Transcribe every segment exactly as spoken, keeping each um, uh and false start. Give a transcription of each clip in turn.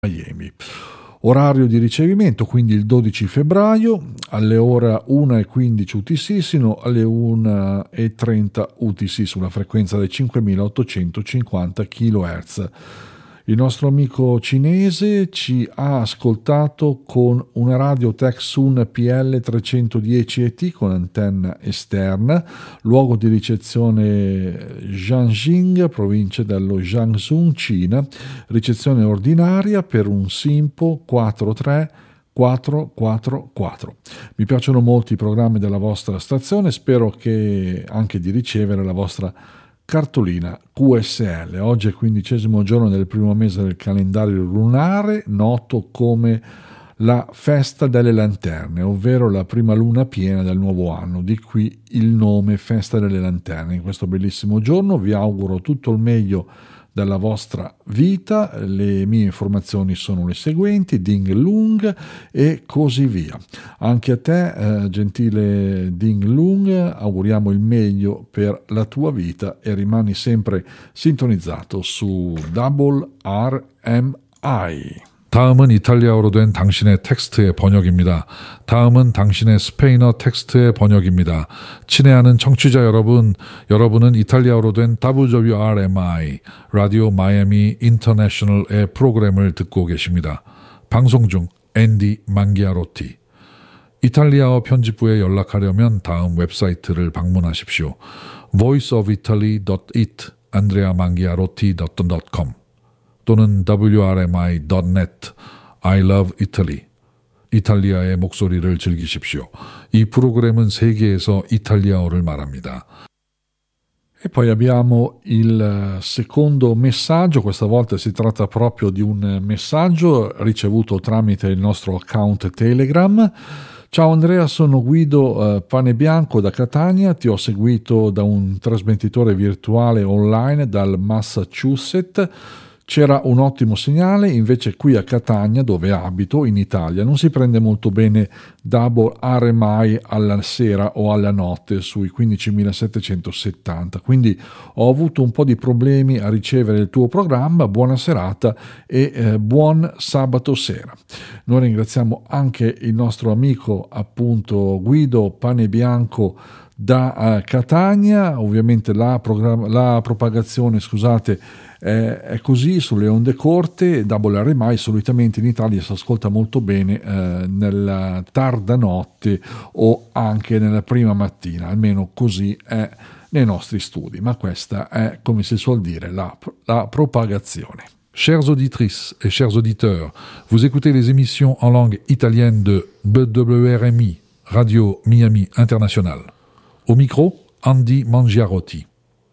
Miami. Orario di ricevimento quindi il dodici febbraio alle ore una e quindici U T C sino alle una e trenta U T C sulla frequenza dei cinquemilaottocentocinquanta chilohertz. Il nostro amico cinese ci ha ascoltato con una radio Tecsun P L trecentodieci E T con antenna esterna, luogo di ricezione Jiangxing, provincia dello Jiangsu, Cina, ricezione ordinaria per un Simpo quattro tre quattro quattro quattro. Mi piacciono molto i programmi della vostra stazione, spero che anche di ricevere la vostra cartolina Q S L. Oggi è il quindicesimo giorno del primo mese del calendario lunare, noto come la festa delle lanterne, ovvero la prima luna piena del nuovo anno, di qui il nome Festa delle Lanterne. In questo bellissimo giorno vi auguro tutto il meglio dalla vostra vita. Le mie informazioni sono le seguenti: Ding Lung e così via. Anche a te, eh, gentile Ding Lung, auguriamo il meglio per la tua vita e rimani sempre sintonizzato su Double R M I. 다음은 이탈리아어로 된 당신의 텍스트의 번역입니다. 다음은 당신의 스페인어 텍스트의 번역입니다. 친애하는 청취자 여러분, 여러분은 이탈리아어로 된 더블유 더블유 알 엠 아이 라디오 마이애미 인터내셔널의 프로그램을 듣고 계십니다. 방송 중 앤디 망기아로티. 이탈리아어 편집부에 연락하려면 다음 웹사이트를 방문하십시오. voice of italy dot it andrea mangiarotti dot com 또는 더블유 알 엠 아이 닷 넷 I love Italy. 이탈리아의 목소리를 즐기십시오. 이 프로그램은 세계에서 이탈리아어를 말합니다. E poi abbiamo il secondo messaggio, questa volta si tratta proprio di un messaggio ricevuto tramite il nostro account Telegram. Ciao Andrea, sono Guido eh, Panebianco da Catania, ti ho seguito da un trasmettitore virtuale online dal Massachusetts. C'era un ottimo segnale, invece qui a Catania, dove abito, in Italia, non si prende molto bene Double R M I alla sera o alla notte sui quindicimilasettecentosettanta, quindi ho avuto un po' di problemi a ricevere il tuo programma. Buona serata e eh, buon sabato sera. Noi ringraziamo anche il nostro amico appunto Guido Panebianco da uh, Catania. Ovviamente la, program- la propagazione, scusate, è così sulle onde corte. Double R M I solitamente in Italia si ascolta molto bene eh, nella tarda notte o anche nella prima mattina, almeno così è nei nostri studi, ma questa è, come si suol dire, la, la propagazione. Chères auditrices et chers auditeurs, vous écoutez les émissions en langue italienne de B W R M I, Radio Miami International. Au micro, Andy Mangiarotti.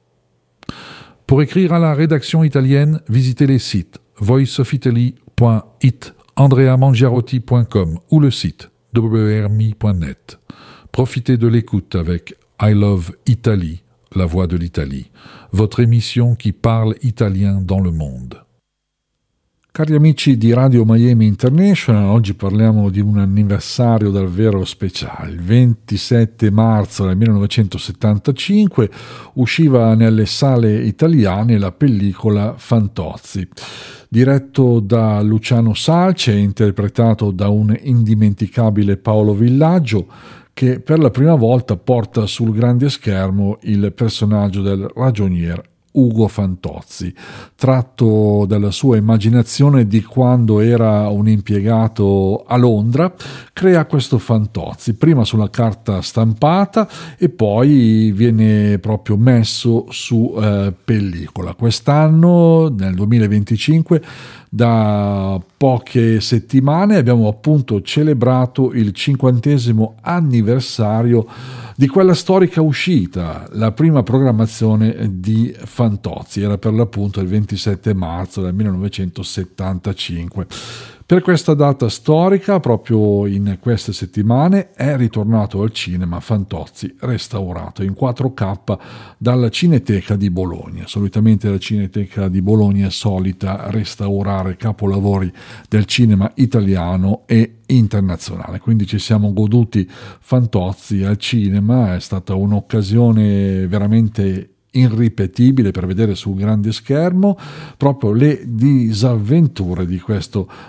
Pour écrire à la rédaction italienne, visitez les sites voice of italy dot it, andrea mangiarotti dot com ou le site w r m i dot net. Profitez de l'écoute avec I Love Italy, la voix de l'Italie, votre émission qui parle italien dans le monde. Cari amici di Radio Miami International, oggi parliamo di un anniversario davvero speciale. Il ventisette marzo del millenovecentosettantacinque usciva nelle sale italiane la pellicola Fantozzi. Diretto da Luciano Salce e interpretato da un indimenticabile Paolo Villaggio, che per la prima volta porta sul grande schermo il personaggio del ragionier Ugo Fantozzi, tratto dalla sua immaginazione di quando era un impiegato a Londra. Crea questo Fantozzi prima sulla carta stampata e poi viene proprio messo su eh, pellicola. Quest'anno, nel duemilaventicinque, da poche settimane abbiamo appunto celebrato il cinquantesimo anniversario di quella storica uscita. La prima programmazione di Fantozzi era per l'appunto il ventisette marzo del millenovecentosettantacinque. Per questa data storica, proprio in queste settimane, è ritornato al cinema Fantozzi, restaurato in quattro K dalla Cineteca di Bologna. Solitamente la Cineteca di Bologna è solita restaurare capolavori del cinema italiano e internazionale, quindi ci siamo goduti Fantozzi al cinema. È stata un'occasione veramente irripetibile per vedere sul grande schermo proprio le disavventure di questo